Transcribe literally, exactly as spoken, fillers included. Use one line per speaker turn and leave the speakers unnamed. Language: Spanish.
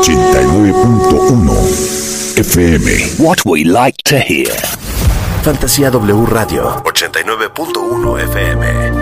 ochenta y nueve punto uno F M.
What we like to hear.
Fantasía W Radio ochenta y nueve punto uno F M.